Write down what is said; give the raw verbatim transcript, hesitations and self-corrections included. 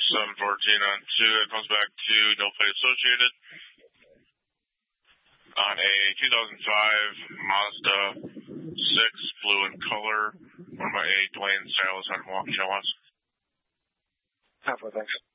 seven fourteen on two. It comes back to no plate associated. On a two thousand five Mazda six, blue in color. One by eight, Dwayne Silas on Milwaukee, Wisconsin. Halfway, thanks.